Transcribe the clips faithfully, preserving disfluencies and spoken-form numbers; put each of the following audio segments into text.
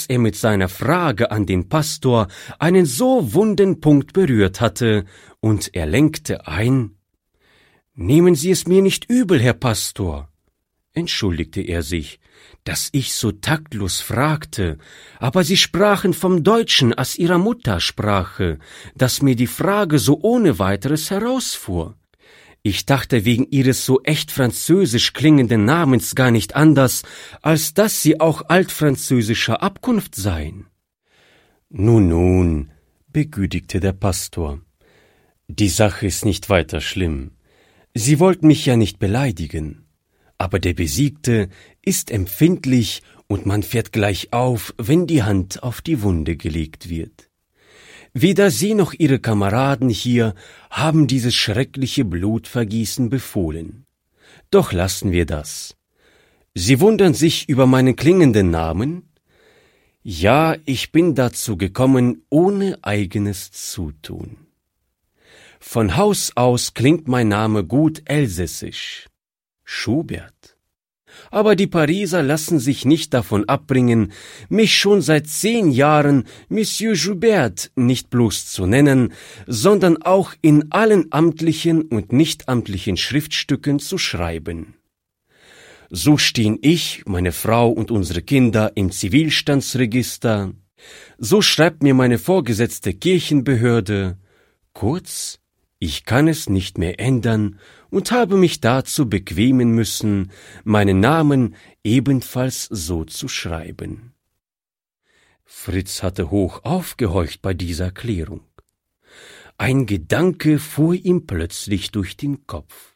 dass er mit seiner Frage an den Pastor einen so wunden Punkt berührt hatte, und er lenkte ein: »Nehmen Sie es mir nicht übel, Herr Pastor«, entschuldigte er sich, »dass ich so taktlos fragte, aber Sie sprachen vom Deutschen als Ihrer Muttersprache, dass mir die Frage so ohne weiteres herausfuhr. Ich dachte wegen Ihres so echt französisch klingenden Namens gar nicht anders, als dass Sie auch altfranzösischer Abkunft seien.« »Nun, nun«, begütigte der Pastor, »die Sache ist nicht weiter schlimm. Sie wollten mich ja nicht beleidigen. Aber der Besiegte ist empfindlich und man fährt gleich auf, wenn die Hand auf die Wunde gelegt wird. Weder Sie noch Ihre Kameraden hier haben dieses schreckliche Blutvergießen befohlen. Doch lassen wir das. Sie wundern sich über meinen klingenden Namen? Ja, ich bin dazu gekommen, ohne eigenes Zutun. Von Haus aus klingt mein Name gut elsässisch. Schubert. Aber die Pariser lassen sich nicht davon abbringen, mich schon seit zehn Jahren Monsieur Joubert nicht bloß zu nennen, sondern auch in allen amtlichen und nichtamtlichen Schriftstücken zu schreiben. So stehen ich, meine Frau und unsere Kinder im Zivilstandsregister, so schreibt mir meine vorgesetzte Kirchenbehörde, kurz, ich kann es nicht mehr ändern und habe mich dazu bequemen müssen, meinen Namen ebenfalls so zu schreiben. Fritz hatte hoch aufgehorcht bei dieser Erklärung. Ein Gedanke fuhr ihm plötzlich durch den Kopf.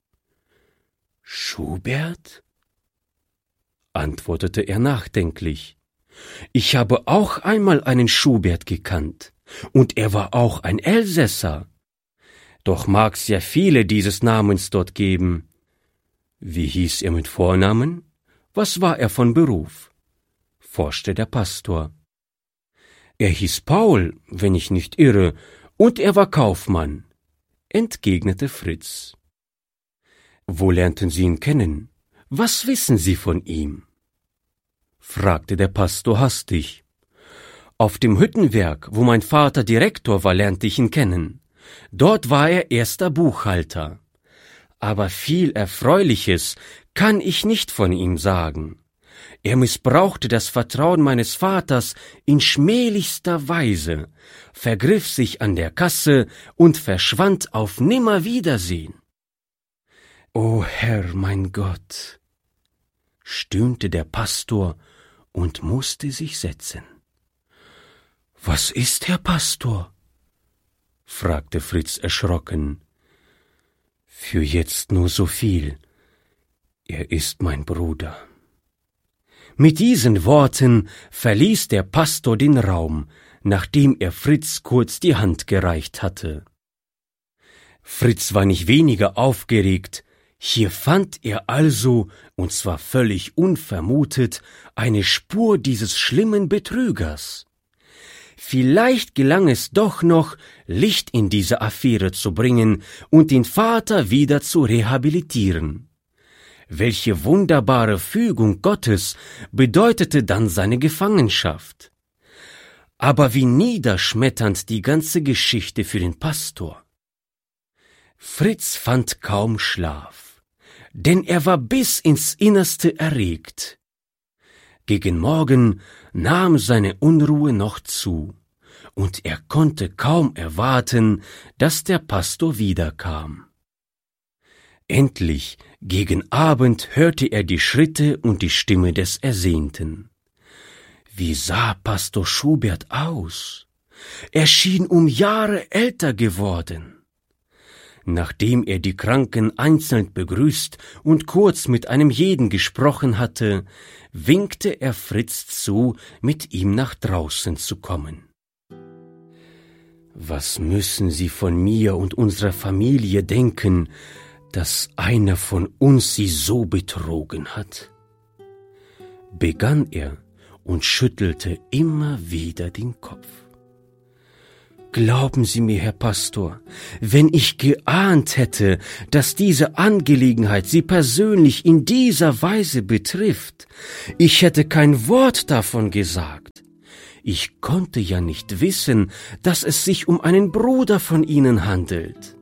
»Schubert?« antwortete er nachdenklich. »Ich habe auch einmal einen Schubert gekannt, und er war auch ein Elsässer. Doch mag's ja viele dieses Namens dort geben. Wie hieß er mit Vornamen? Was war er von Beruf?« forschte der Pastor. »Er hieß Paul, wenn ich nicht irre, und er war Kaufmann«, entgegnete Fritz. »Wo lernten Sie ihn kennen? Was wissen Sie von ihm?« fragte der Pastor hastig. »Auf dem Hüttenwerk, wo mein Vater Direktor war, lernte ich ihn kennen. Dort war er erster Buchhalter. Aber viel Erfreuliches kann ich nicht von ihm sagen. Er missbrauchte das Vertrauen meines Vaters in schmählichster Weise, vergriff sich an der Kasse und verschwand auf Nimmerwiedersehen.« »O Herr, mein Gott«, stöhnte der Pastor und musste sich setzen. »Was ist, Herr Pastor?« fragte Fritz erschrocken. »Für jetzt nur so viel. Er ist mein Bruder.« Mit diesen Worten verließ der Pastor den Raum, nachdem er Fritz kurz die Hand gereicht hatte. Fritz war nicht weniger aufgeregt. Hier fand er also, und zwar völlig unvermutet, eine Spur dieses schlimmen Betrügers. Vielleicht gelang es doch noch, Licht in diese Affäre zu bringen und den Vater wieder zu rehabilitieren. Welche wunderbare Fügung Gottes bedeutete dann seine Gefangenschaft. Aber wie niederschmetternd die ganze Geschichte für den Pastor. Fritz fand kaum Schlaf, denn er war bis ins Innerste erregt. Gegen Morgen nahm seine Unruhe noch zu, und er konnte kaum erwarten, dass der Pastor wiederkam. Endlich, gegen Abend, hörte er die Schritte und die Stimme des Ersehnten. Wie sah Pastor Schubert aus? Er schien um Jahre älter geworden. Nachdem er die Kranken einzeln begrüßt und kurz mit einem jeden gesprochen hatte, winkte er Fritz zu, mit ihm nach draußen zu kommen. »Was müssen Sie von mir und unserer Familie denken, dass einer von uns Sie so betrogen hat?« begann er und schüttelte immer wieder den Kopf. »Glauben Sie mir, Herr Pastor, wenn ich geahnt hätte, dass diese Angelegenheit Sie persönlich in dieser Weise betrifft, ich hätte kein Wort davon gesagt. Ich konnte ja nicht wissen, dass es sich um einen Bruder von Ihnen handelt.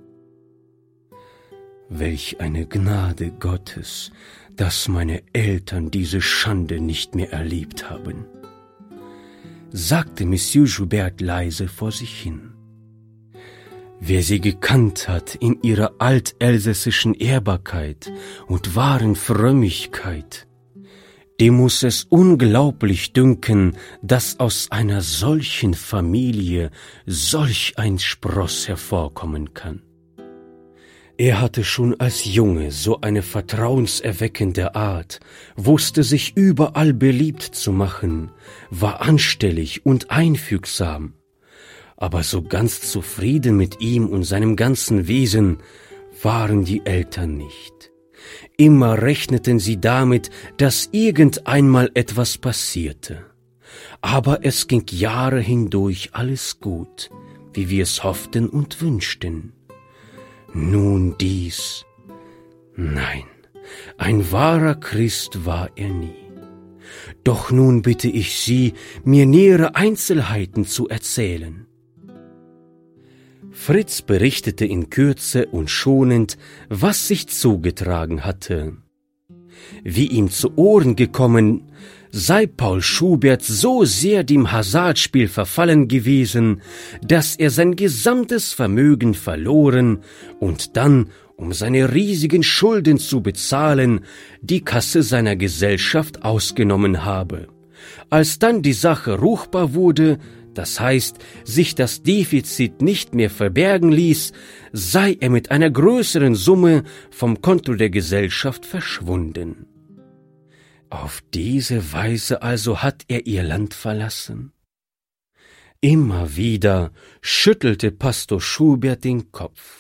Welch eine Gnade Gottes, dass meine Eltern diese Schande nicht mehr erlebt haben, sagte Monsieur Joubert leise vor sich hin. Wer sie gekannt hat in ihrer altelsässischen Ehrbarkeit und wahren Frömmigkeit, dem muß es unglaublich dünken, dass aus einer solchen Familie solch ein Spross hervorkommen kann. Er hatte schon als Junge so eine vertrauenserweckende Art, wusste sich überall beliebt zu machen, war anstellig und einfügsam, aber so ganz zufrieden mit ihm und seinem ganzen Wesen waren die Eltern nicht. Immer rechneten sie damit, dass irgendeinmal etwas passierte. Aber es ging Jahre hindurch alles gut, wie wir es hofften und wünschten. Nun dies. Nein, ein wahrer Christ war er nie. Doch nun bitte ich Sie, mir nähere Einzelheiten zu erzählen. Fritz berichtete in Kürze und schonend, was sich zugetragen hatte. Wie ihm zu Ohren gekommen, sei Paul Schubert so sehr dem Hasardspiel verfallen gewesen, dass er sein gesamtes Vermögen verloren und dann, um seine riesigen Schulden zu bezahlen, die Kasse seiner Gesellschaft ausgenommen habe. Als dann die Sache ruchbar wurde, das heißt, sich das Defizit nicht mehr verbergen ließ, sei er mit einer größeren Summe vom Konto der Gesellschaft verschwunden. Auf diese Weise also hat er ihr Land verlassen? Immer wieder schüttelte Pastor Schubert den Kopf.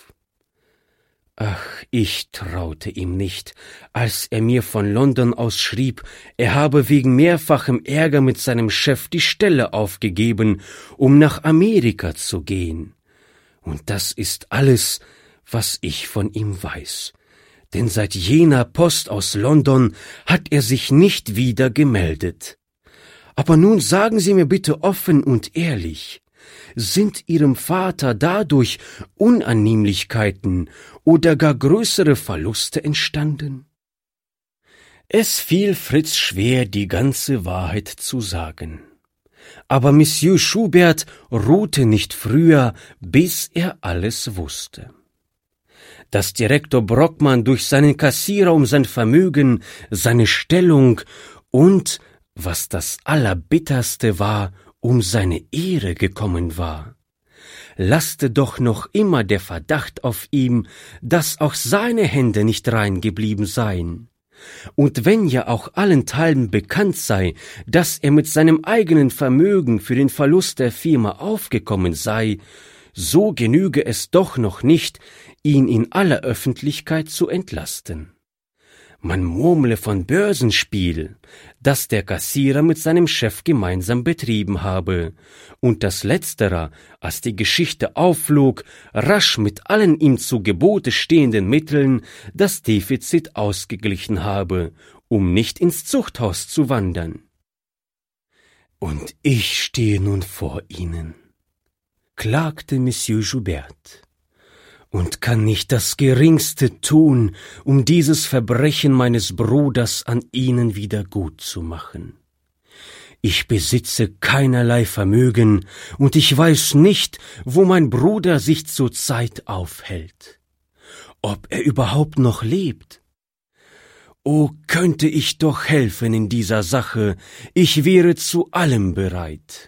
Ach, ich traute ihm nicht, als er mir von London aus schrieb, er habe wegen mehrfachem Ärger mit seinem Chef die Stelle aufgegeben, um nach Amerika zu gehen. Und das ist alles, was ich von ihm weiß. Denn seit jener Post aus London hat er sich nicht wieder gemeldet. Aber nun sagen Sie mir bitte offen und ehrlich, sind Ihrem Vater dadurch Unannehmlichkeiten oder gar größere Verluste entstanden? Es fiel Fritz schwer, die ganze Wahrheit zu sagen. Aber Monsieur Schubert ruhte nicht früher, bis er alles wusste. Dass Direktor Brockmann durch seinen Kassierer um sein Vermögen, seine Stellung und, was das Allerbitterste war, um seine Ehre gekommen war, lasste doch noch immer der Verdacht auf ihm, dass auch seine Hände nicht rein geblieben seien. Und wenn ja auch allenthalben bekannt sei, dass er mit seinem eigenen Vermögen für den Verlust der Firma aufgekommen sei, so genüge es doch noch nicht, ihn in aller Öffentlichkeit zu entlasten. Man murmle von Börsenspiel, das der Kassierer mit seinem Chef gemeinsam betrieben habe, und dass letzterer, als die Geschichte aufflog, rasch mit allen ihm zu Gebote stehenden Mitteln das Defizit ausgeglichen habe, um nicht ins Zuchthaus zu wandern. Und ich stehe nun vor Ihnen, klagte Monsieur Joubert, und kann nicht das Geringste tun, um dieses Verbrechen meines Bruders an Ihnen wieder gut zu machen. Ich besitze keinerlei Vermögen, und ich weiß nicht, wo mein Bruder sich zurzeit aufhält. Ob er überhaupt noch lebt? O, könnte ich doch helfen in dieser Sache, ich wäre zu allem bereit.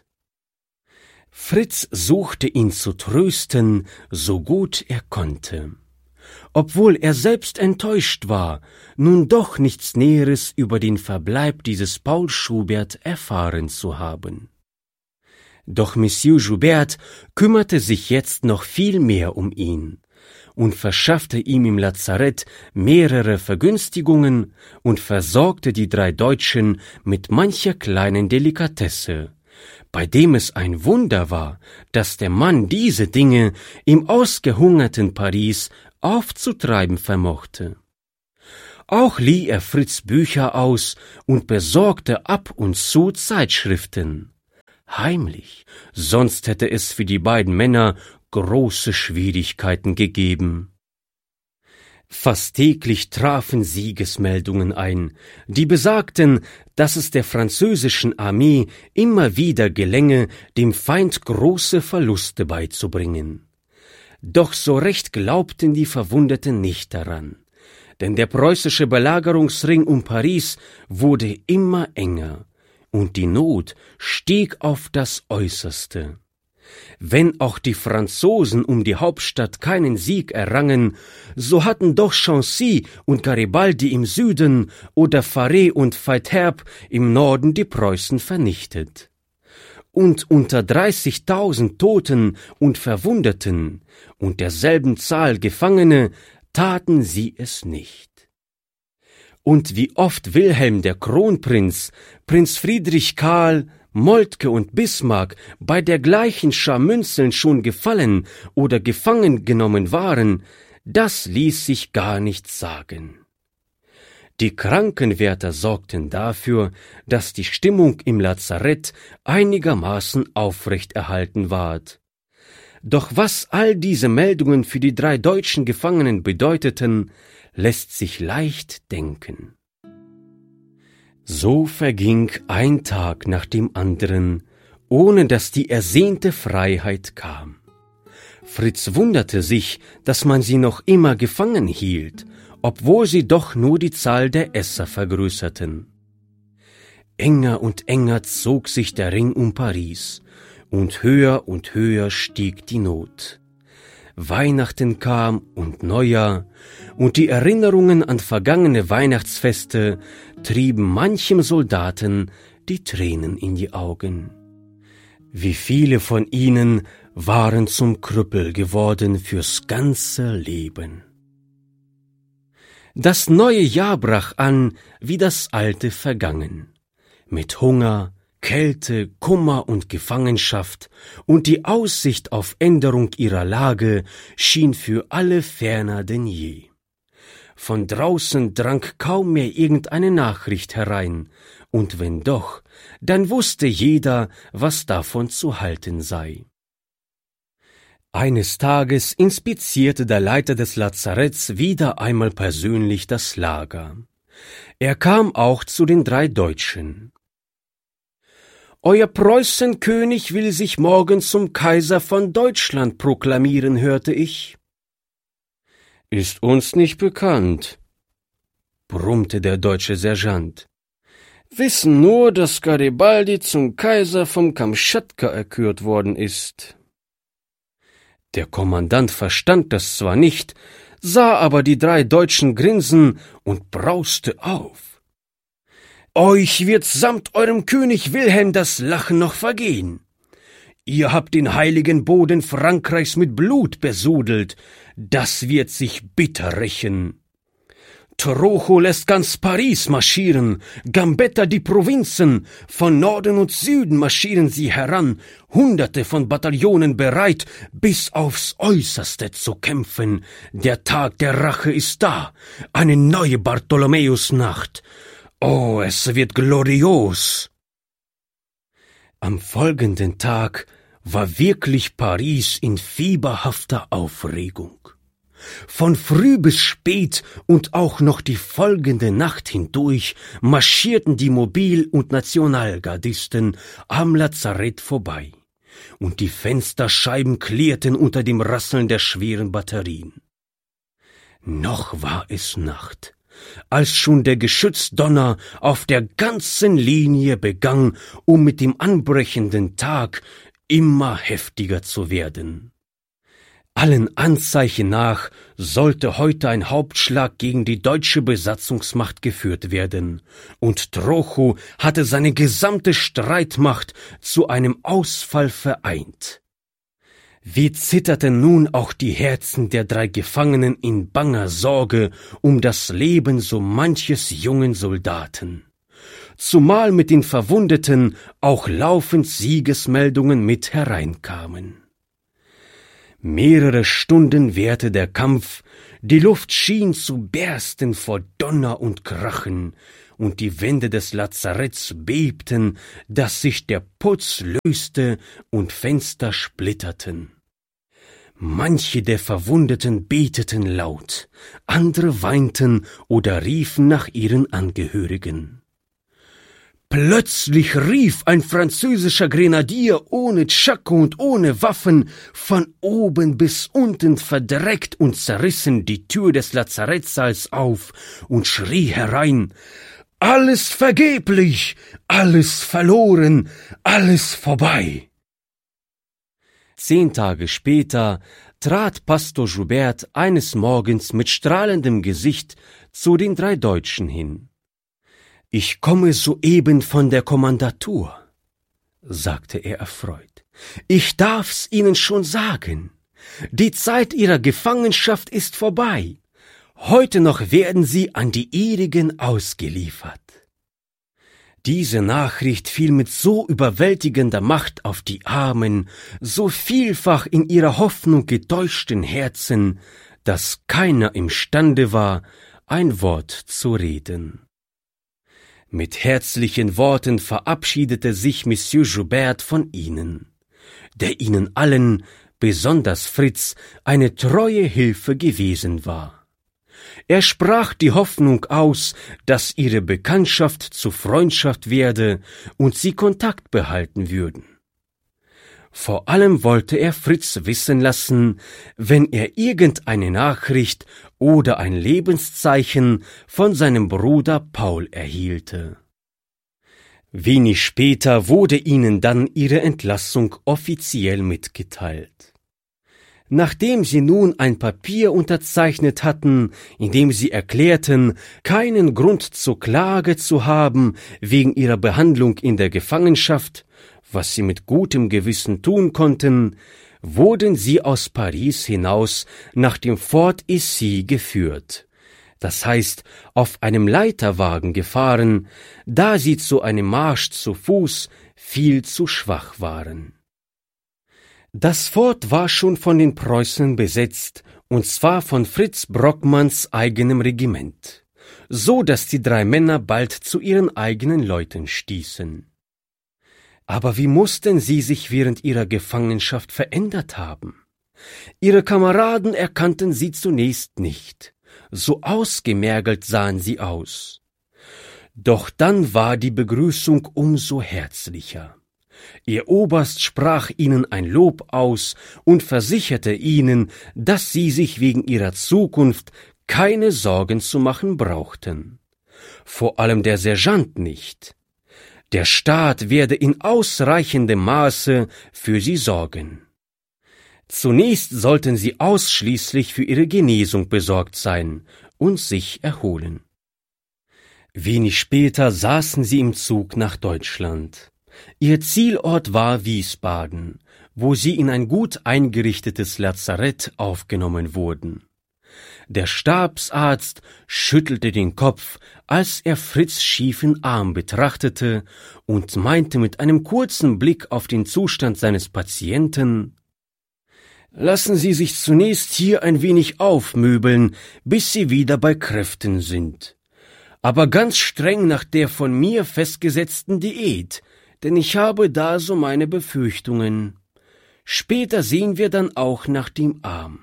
Fritz suchte ihn zu trösten, so gut er konnte. Obwohl er selbst enttäuscht war, nun doch nichts Näheres über den Verbleib dieses Paul Schubert erfahren zu haben. Doch Monsieur Joubert kümmerte sich jetzt noch viel mehr um ihn und verschaffte ihm im Lazarett mehrere Vergünstigungen und versorgte die drei Deutschen mit mancher kleinen Delikatesse, bei dem es ein Wunder war, dass der Mann diese Dinge im ausgehungerten Paris aufzutreiben vermochte. Auch lieh er Fritz Bücher aus und besorgte ab und zu Zeitschriften, heimlich, sonst hätte es für die beiden Männer große Schwierigkeiten gegeben. Fast täglich trafen Siegesmeldungen ein, die besagten, dass es der französischen Armee immer wieder gelänge, dem Feind große Verluste beizubringen. Doch so recht glaubten die Verwundeten nicht daran, denn der preußische Belagerungsring um Paris wurde immer enger, und die Not stieg auf das Äußerste. Wenn auch die Franzosen um die Hauptstadt keinen Sieg errangen, so hatten doch Chancy und Garibaldi im Süden oder Faré und Feitherb im Norden die Preußen vernichtet. Und unter dreißigtausend Toten und Verwundeten und derselben Zahl Gefangene taten sie es nicht. Und wie oft Wilhelm der Kronprinz, Prinz Friedrich Karl, Moltke und Bismarck bei der gleichen Scharmünzeln schon gefallen oder gefangen genommen waren, das ließ sich gar nicht sagen. Die Krankenwärter sorgten dafür, dass die Stimmung im Lazarett einigermaßen aufrechterhalten ward. Doch was all diese Meldungen für die drei deutschen Gefangenen bedeuteten, lässt sich leicht denken. So verging ein Tag nach dem anderen, ohne dass die ersehnte Freiheit kam. Fritz wunderte sich, dass man sie noch immer gefangen hielt, obwohl sie doch nur die Zahl der Esser vergrößerten. Enger und enger zog sich der Ring um Paris, und höher und höher stieg die Not. Weihnachten kam und Neujahr, und die Erinnerungen an vergangene Weihnachtsfeste trieben manchem Soldaten die Tränen in die Augen. Wie viele von ihnen waren zum Krüppel geworden fürs ganze Leben. Das neue Jahr brach an, wie das alte vergangen, mit Hunger, Kälte, Kummer und Gefangenschaft, und die Aussicht auf Änderung ihrer Lage schien für alle ferner denn je. Von draußen drang kaum mehr irgendeine Nachricht herein, und wenn doch, dann wusste jeder, was davon zu halten sei. Eines Tages inspizierte der Leiter des Lazaretts wieder einmal persönlich das Lager. Er kam auch zu den drei Deutschen. »Euer Preußenkönig will sich morgen zum Kaiser von Deutschland proklamieren, hörte ich.« »Ist uns nicht bekannt«, brummte der deutsche Sergeant. »Wissen nur, dass Garibaldi zum Kaiser vom Kamtschatka erkürt worden ist.« Der Kommandant verstand das zwar nicht, sah aber die drei Deutschen grinsen und brauste auf. »Euch wird samt eurem König Wilhelm das Lachen noch vergehen. Ihr habt den heiligen Boden Frankreichs mit Blut besudelt, das wird sich bitter rächen. Trocho lässt ganz Paris marschieren, Gambetta die Provinzen, von Norden und Süden marschieren sie heran, Hunderte von Bataillonen bereit, bis aufs Äußerste zu kämpfen. Der Tag der Rache ist da, eine neue Bartholomäusnacht. Oh, es wird glorios!« Am folgenden Tag war wirklich Paris in fieberhafter Aufregung. Von früh bis spät und auch noch die folgende Nacht hindurch marschierten die Mobil- und Nationalgardisten am Lazarett vorbei, und die Fensterscheiben klirrten unter dem Rasseln der schweren Batterien. Noch war es Nacht, als schon der Geschützdonner auf der ganzen Linie begann, um mit dem anbrechenden Tag immer heftiger zu werden. Allen Anzeichen nach sollte heute ein Hauptschlag gegen die deutsche Besatzungsmacht geführt werden, und Trocho hatte seine gesamte Streitmacht zu einem Ausfall vereint. Wie zitterten nun auch die Herzen der drei Gefangenen in banger Sorge um das Leben so manches jungen Soldaten, zumal mit den Verwundeten auch laufend Siegesmeldungen mit hereinkamen. Mehrere Stunden währte der Kampf, die Luft schien zu bersten vor Donner und Krachen, und die Wände des Lazaretts bebten, dass sich der Putz löste und Fenster splitterten. Manche der Verwundeten beteten laut, andere weinten oder riefen nach ihren Angehörigen. Plötzlich rief ein französischer Grenadier ohne Tschako und ohne Waffen von oben bis unten verdreckt und zerrissen die Tür des Lazarettsaals auf und schrie herein: »Alles vergeblich, alles verloren, alles vorbei!« Zehn Tage später trat Pastor Joubert eines Morgens mit strahlendem Gesicht zu den drei Deutschen hin. »Ich komme soeben von der Kommandatur«, sagte er erfreut. »Ich darf's Ihnen schon sagen. Die Zeit Ihrer Gefangenschaft ist vorbei. Heute noch werden Sie an die Ihrigen ausgeliefert.« Diese Nachricht fiel mit so überwältigender Macht auf die armen, so vielfach in ihrer Hoffnung getäuschten Herzen, dass keiner imstande war, ein Wort zu reden. Mit herzlichen Worten verabschiedete sich Monsieur Joubert von ihnen, der ihnen allen, besonders Fritz, eine treue Hilfe gewesen war. Er sprach die Hoffnung aus, dass ihre Bekanntschaft zu Freundschaft werde und sie Kontakt behalten würden. Vor allem wollte er Fritz wissen lassen, wenn er irgendeine Nachricht oder ein Lebenszeichen von seinem Bruder Paul erhielte. Wenig später wurde ihnen dann ihre Entlassung offiziell mitgeteilt. Nachdem sie nun ein Papier unterzeichnet hatten, in dem sie erklärten, keinen Grund zur Klage zu haben wegen ihrer Behandlung in der Gefangenschaft, was sie mit gutem Gewissen tun konnten, wurden sie aus Paris hinaus nach dem Fort Issy geführt, das heißt auf einem Leiterwagen gefahren, da sie zu einem Marsch zu Fuß viel zu schwach waren. Das Fort war schon von den Preußen besetzt, und zwar von Fritz Brockmanns eigenem Regiment, so dass die drei Männer bald zu ihren eigenen Leuten stießen. Aber wie mussten sie sich während ihrer Gefangenschaft verändert haben? Ihre Kameraden erkannten sie zunächst nicht, so ausgemergelt sahen sie aus. Doch dann war die Begrüßung umso herzlicher. Ihr Oberst sprach ihnen ein Lob aus und versicherte ihnen, dass sie sich wegen ihrer Zukunft keine Sorgen zu machen brauchten. Vor allem der Sergeant nicht. Der Staat werde in ausreichendem Maße für sie sorgen. Zunächst sollten sie ausschließlich für ihre Genesung besorgt sein und sich erholen. Wenig später saßen sie im Zug nach Deutschland. Ihr Zielort war Wiesbaden, wo sie in ein gut eingerichtetes Lazarett aufgenommen wurden. Der Stabsarzt schüttelte den Kopf, als er Fritz' schiefen Arm betrachtete, und meinte mit einem kurzen Blick auf den Zustand seines Patienten: »Lassen Sie sich zunächst hier ein wenig aufmöbeln, bis Sie wieder bei Kräften sind. Aber ganz streng nach der von mir festgesetzten Diät, denn ich habe da so meine Befürchtungen. Später sehen wir dann auch nach dem Arm.«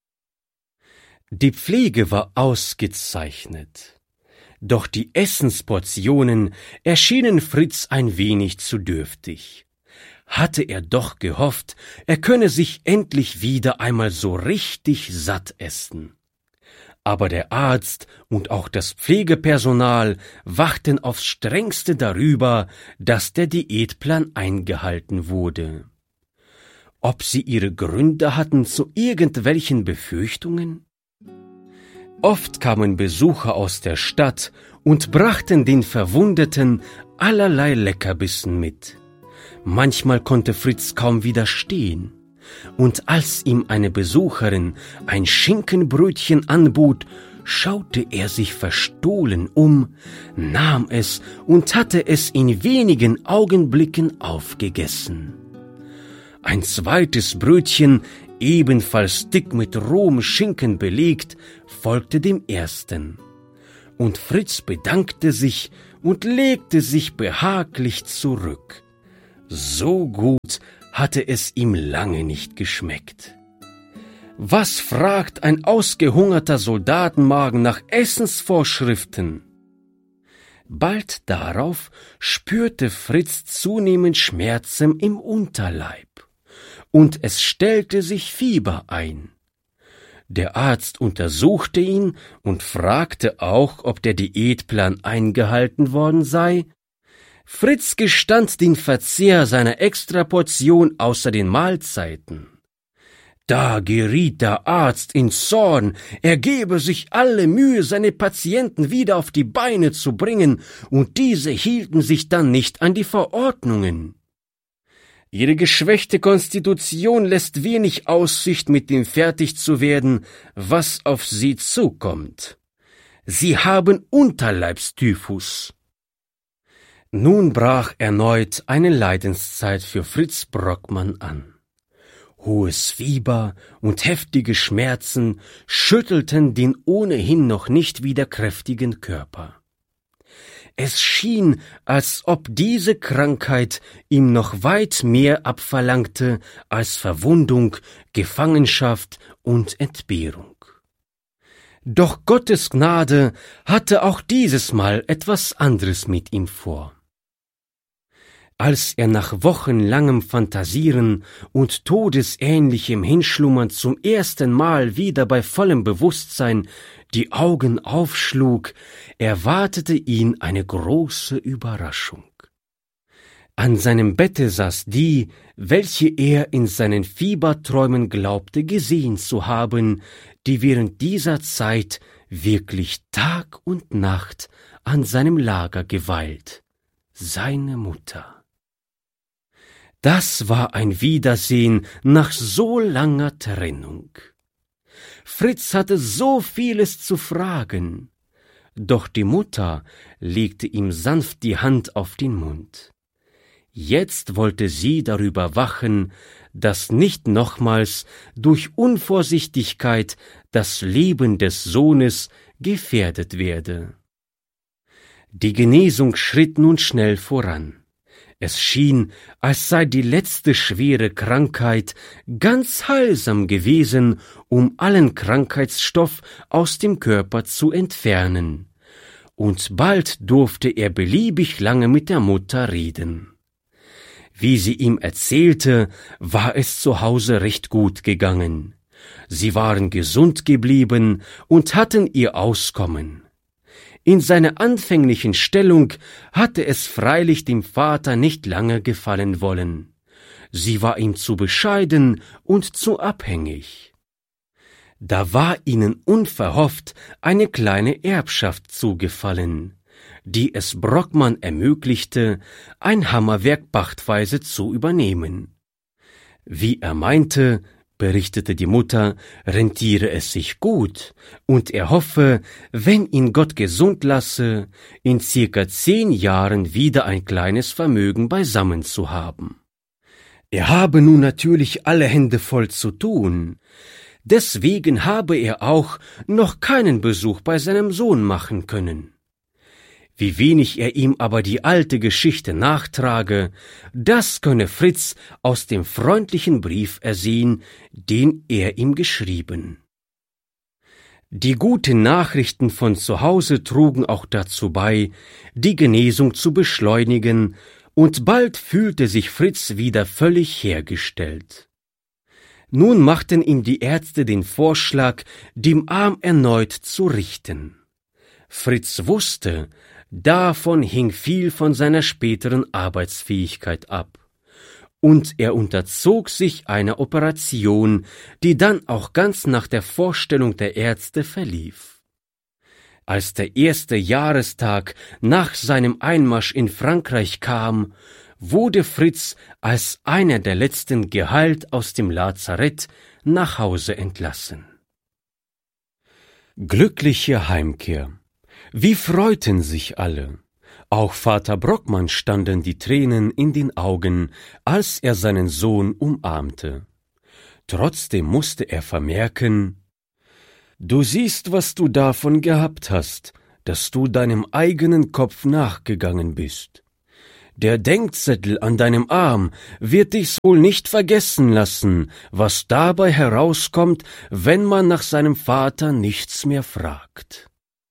Die Pflege war ausgezeichnet, doch die Essensportionen erschienen Fritz ein wenig zu dürftig. Hatte er doch gehofft, er könne sich endlich wieder einmal so richtig satt essen. Aber der Arzt und auch das Pflegepersonal wachten aufs Strengste darüber, dass der Diätplan eingehalten wurde. Ob sie ihre Gründe hatten zu irgendwelchen Befürchtungen? Oft kamen Besucher aus der Stadt und brachten den Verwundeten allerlei Leckerbissen mit. Manchmal konnte Fritz kaum widerstehen, und als ihm eine Besucherin ein Schinkenbrötchen anbot, schaute er sich verstohlen um, nahm es und hatte es in wenigen Augenblicken aufgegessen. Ein zweites Brötchen, ebenfalls dick mit rohem Schinken belegt, folgte dem ersten. und Fritz bedankte sich und legte sich behaglich zurück. So gut hatte es ihm lange nicht geschmeckt. Was fragt ein ausgehungerter Soldatenmagen nach Essensvorschriften? Bald darauf spürte Fritz zunehmend Schmerzen im Unterleib, und es stellte sich Fieber ein. Der Arzt untersuchte ihn und fragte auch, ob der Diätplan eingehalten worden sei. Fritz gestand den Verzehr seiner Extraportion außer den Mahlzeiten. Da geriet der Arzt in Zorn, er gebe sich alle Mühe, seine Patienten wieder auf die Beine zu bringen, und diese hielten sich dann nicht an die Verordnungen. Ihre geschwächte Konstitution lässt wenig Aussicht, mit dem fertig zu werden, was auf sie zukommt. Sie haben Unterleibstyphus. Nun brach erneut eine Leidenszeit für Fritz Brockmann an. Hohes Fieber und heftige Schmerzen schüttelten den ohnehin noch nicht wieder kräftigen Körper. Es schien, als ob diese Krankheit ihm noch weit mehr abverlangte als Verwundung, Gefangenschaft und Entbehrung. Doch Gottes Gnade hatte auch dieses Mal etwas anderes mit ihm vor. Als er nach wochenlangem Phantasieren und todesähnlichem Hinschlummern zum ersten Mal wieder bei vollem Bewusstsein die Augen aufschlug, erwartete ihn eine große Überraschung. An seinem Bette saß die, welche er in seinen Fieberträumen glaubte gesehen zu haben, die während dieser Zeit wirklich Tag und Nacht an seinem Lager geweilt, seine Mutter. Das war ein Wiedersehen nach so langer Trennung. Fritz hatte so vieles zu fragen, doch die Mutter legte ihm sanft die Hand auf den Mund. Jetzt wollte sie darüber wachen, dass nicht nochmals durch Unvorsichtigkeit das Leben des Sohnes gefährdet werde. Die Genesung schritt nun schnell voran. Es schien, als sei die letzte schwere Krankheit ganz heilsam gewesen, um allen Krankheitsstoff aus dem Körper zu entfernen. Und bald durfte er beliebig lange mit der Mutter reden. Wie sie ihm erzählte, war es zu Hause recht gut gegangen. Sie waren gesund geblieben und hatten ihr Auskommen. In seiner anfänglichen Stellung hatte es freilich dem Vater nicht lange gefallen wollen. Sie war ihm zu bescheiden und zu abhängig. Da war ihnen unverhofft eine kleine Erbschaft zugefallen, die es Brockmann ermöglichte, ein Hammerwerk pachtweise zu übernehmen. Wie er meinte, berichtete die Mutter, rentiere es sich gut, und er hoffe, wenn ihn Gott gesund lasse, in circa zehn Jahren wieder ein kleines Vermögen beisammen zu haben. Er habe nun natürlich alle Hände voll zu tun, deswegen habe er auch noch keinen Besuch bei seinem Sohn machen können. Wie wenig er ihm aber die alte Geschichte nachtrage, das könne Fritz aus dem freundlichen Brief ersehen, den er ihm geschrieben. Die guten Nachrichten von zu Hause trugen auch dazu bei, die Genesung zu beschleunigen, und bald fühlte sich Fritz wieder völlig hergestellt. Nun machten ihm die Ärzte den Vorschlag, den Arm erneut zu richten. Fritz wusste, davon hing viel von seiner späteren Arbeitsfähigkeit ab, und er unterzog sich einer Operation, die dann auch ganz nach der Vorstellung der Ärzte verlief. Als der erste Jahrestag nach seinem Einmarsch in Frankreich kam, wurde Fritz als einer der letzten geheilt aus dem Lazarett nach Hause entlassen. Glückliche Heimkehr. Wie freuten sich alle! Auch Vater Brockmann standen die Tränen in den Augen, als er seinen Sohn umarmte. Trotzdem musste er vermerken: »Du siehst, was du davon gehabt hast. dass du deinem eigenen Kopf nachgegangen bist. Der Denkzettel an deinem Arm wird dich wohl nicht vergessen lassen, was dabei herauskommt, wenn man nach seinem Vater nichts mehr fragt.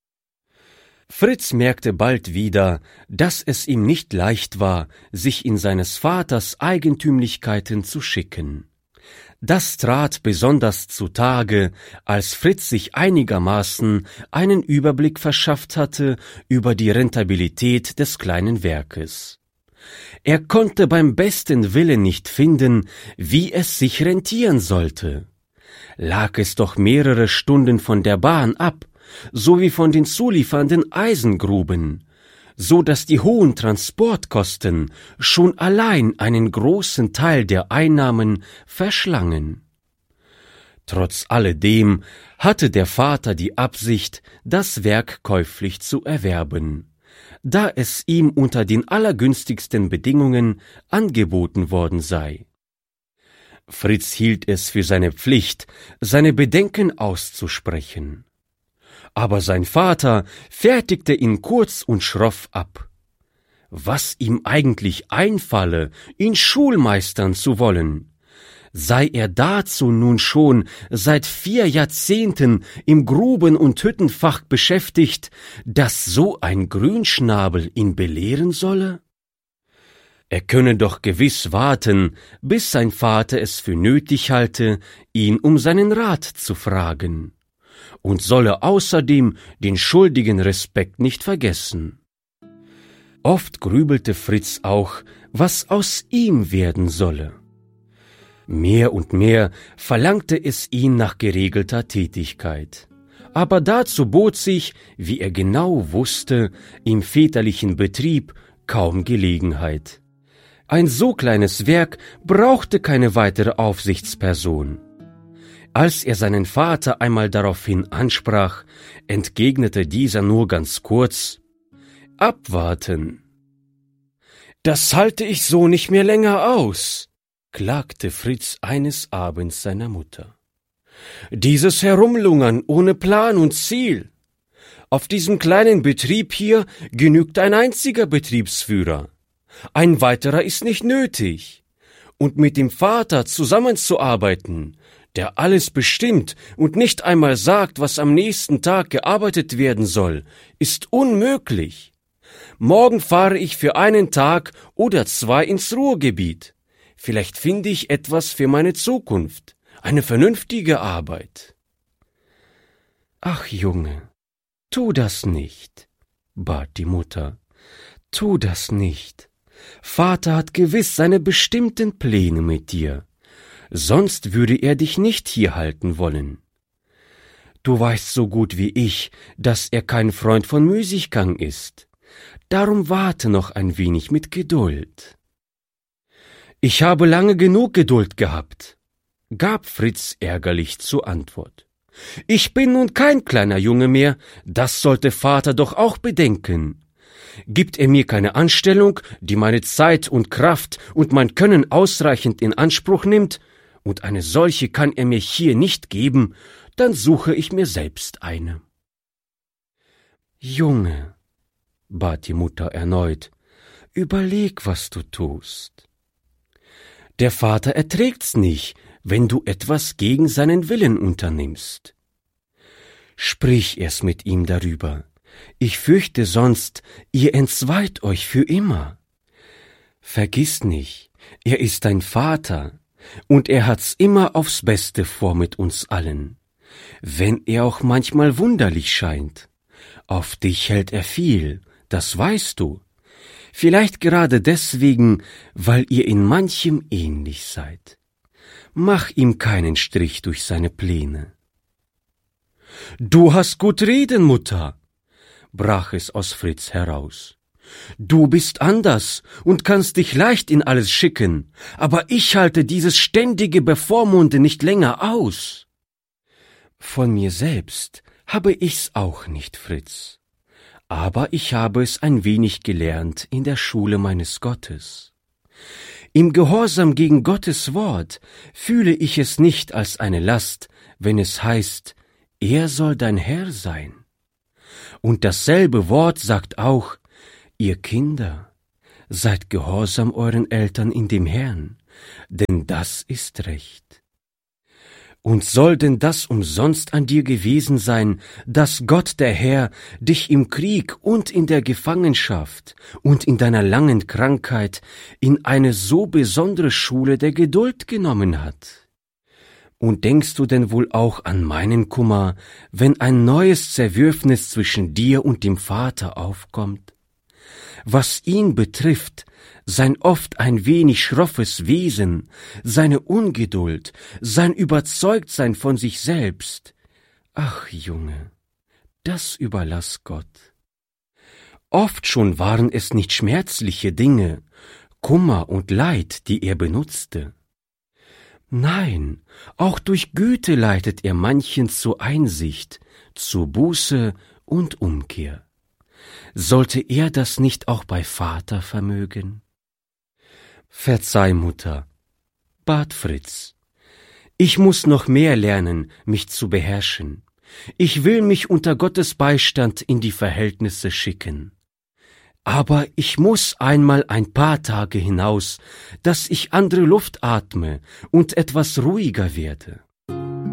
Fritz merkte bald wieder, dass es ihm nicht leicht war, sich in seines Vaters Eigentümlichkeiten zu schicken. Das trat besonders zutage, als Fritz sich einigermaßen einen Überblick verschafft hatte über die Rentabilität des kleinen Werkes. Er konnte beim besten Willen nicht finden, wie es sich rentieren sollte. Lag es doch mehrere Stunden von der Bahn ab, sowie von den zuliefernden Eisengruben, so dass die hohen Transportkosten schon allein einen großen Teil der Einnahmen verschlangen. Trotz alledem hatte der Vater die Absicht, das Werk käuflich zu erwerben, da es ihm unter den allergünstigsten Bedingungen angeboten worden sei. Fritz hielt es für seine Pflicht, seine Bedenken auszusprechen. Aber sein Vater fertigte ihn kurz und schroff ab. Was ihm eigentlich einfalle, ihn schulmeistern zu wollen, sei er dazu nun schon seit vier Jahrzehnten im Gruben- und Hüttenfach beschäftigt, dass so ein Grünschnabel ihn belehren solle? Er könne doch gewiss warten, bis sein Vater es für nötig halte, ihn um seinen Rat zu fragen, und solle außerdem den schuldigen Respekt nicht vergessen. Oft grübelte Fritz auch, was aus ihm werden solle. Mehr und mehr verlangte es ihn nach geregelter Tätigkeit. Aber dazu bot sich, wie er genau wusste, im väterlichen Betrieb kaum Gelegenheit. Ein so kleines Werk brauchte keine weitere Aufsichtsperson. Als er seinen Vater einmal daraufhin ansprach, entgegnete dieser nur ganz kurz: »Abwarten.« »Das halte ich so nicht mehr länger aus«, klagte Fritz eines Abends seiner Mutter. »Dieses Herumlungern ohne Plan und Ziel. Auf diesem kleinen Betrieb hier genügt ein einziger Betriebsführer. Ein weiterer ist nicht nötig. Und mit dem Vater zusammenzuarbeiten, der alles bestimmt und nicht einmal sagt, was am nächsten Tag gearbeitet werden soll, ist unmöglich. Morgen fahre ich für einen Tag oder zwei ins Ruhrgebiet. Vielleicht finde ich etwas für meine Zukunft, eine vernünftige Arbeit.« »Ach, Junge, tu das nicht«, bat die Mutter. »Tu das nicht. Vater hat gewiss seine bestimmten Pläne mit dir. Sonst würde er dich nicht hier halten wollen. Du weißt so gut wie ich, dass er kein Freund von Müßiggang ist. Darum warte noch ein wenig mit Geduld.« »Ich habe lange genug Geduld gehabt«, gab Fritz ärgerlich zur Antwort. »Ich bin nun kein kleiner Junge mehr, das sollte Vater doch auch bedenken. Gibt er mir keine Anstellung, die meine Zeit und Kraft und mein Können ausreichend in Anspruch nimmt, und eine solche kann er mir hier nicht geben, dann suche ich mir selbst eine.« »Junge«, bat die Mutter erneut, »überleg, was du tust. Der Vater erträgt's nicht, wenn du etwas gegen seinen Willen unternimmst. Sprich erst mit ihm darüber. Ich fürchte sonst, ihr entzweit euch für immer. Vergiss nicht, er ist dein Vater, und er hat's immer aufs Beste vor mit uns allen, wenn er auch manchmal wunderlich scheint. Auf dich hält er viel, das weißt du. Vielleicht gerade deswegen, weil ihr in manchem ähnlich seid. Mach ihm keinen Strich durch seine Pläne.« »Du hast gut reden, Mutter«, brach es aus Fritz heraus. »Du bist anders und kannst dich leicht in alles schicken, aber ich halte dieses ständige Bevormunden nicht länger aus.« »Von mir selbst habe ich's auch nicht, Fritz. Aber ich habe es ein wenig gelernt in der Schule meines Gottes. Im Gehorsam gegen Gottes Wort fühle ich es nicht als eine Last, wenn es heißt, er soll dein Herr sein. Und dasselbe Wort sagt auch, ihr Kinder, seid gehorsam euren Eltern in dem Herrn, denn das ist recht. Und soll denn das umsonst an dir gewesen sein, dass Gott der Herr dich im Krieg und in der Gefangenschaft und in deiner langen Krankheit in eine so besondere Schule der Geduld genommen hat? Und denkst du denn wohl auch an meinen Kummer, wenn ein neues Zerwürfnis zwischen dir und dem Vater aufkommt? Was ihn betrifft, sein oft ein wenig schroffes Wesen, seine Ungeduld, sein Überzeugtsein von sich selbst. Ach, Junge, das überlass Gott. Oft schon waren es nicht schmerzliche Dinge, Kummer und Leid, die er benutzte. Nein, auch durch Güte leitet er manchen zur Einsicht, zur Buße und Umkehr. Sollte er das nicht auch bei Vater vermögen? Verzeih, Mutter, bat Fritz. Ich muß noch mehr lernen, mich zu beherrschen. Ich will mich unter Gottes Beistand in die Verhältnisse schicken. Aber ich muß einmal ein paar Tage hinaus, dass ich andere Luft atme und etwas ruhiger werde.